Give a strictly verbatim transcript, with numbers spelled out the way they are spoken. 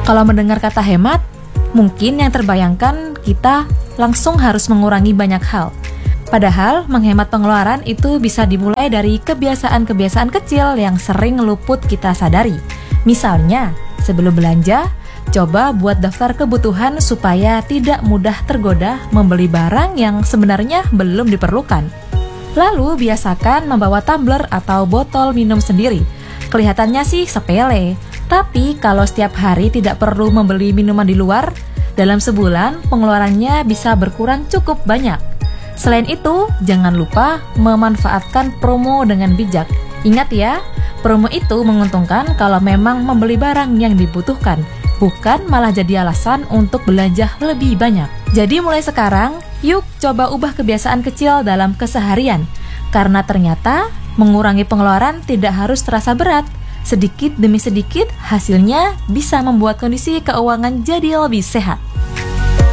Kalau mendengar kata hemat, mungkin yang terbayangkan kita langsung harus mengurangi banyak hal. Padahal menghemat pengeluaran itu bisa dimulai dari kebiasaan-kebiasaan kecil yang sering luput kita sadari. Misalnya, sebelum belanja, coba buat daftar kebutuhan supaya tidak mudah tergoda membeli barang yang sebenarnya belum diperlukan. Lalu biasakan membawa tumbler atau botol minum sendiri. Kelihatannya sih sepele, tapi kalau setiap hari tidak perlu membeli minuman di luar, dalam sebulan pengeluarannya bisa berkurang cukup banyak. Selain itu, jangan lupa memanfaatkan promo dengan bijak. Ingat ya, promo itu menguntungkan kalau memang membeli barang yang dibutuhkan, bukan malah jadi alasan untuk belanja lebih banyak. Jadi mulai sekarang, yuk coba ubah kebiasaan kecil dalam keseharian. Karena ternyata mengurangi pengeluaran tidak harus terasa berat. Sedikit demi sedikit, hasilnya bisa membuat kondisi keuangan jadi lebih sehat.